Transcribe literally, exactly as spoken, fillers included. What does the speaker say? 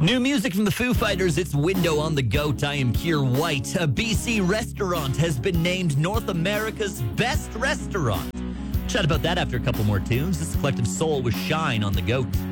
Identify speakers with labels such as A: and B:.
A: New music from the Foo Fighters, it's Window on the Goat. I am Keir White. A B C restaurant has been named North America's best restaurant. Chat about that after a couple more tunes. This is Collective Soul with Shine on the Goat.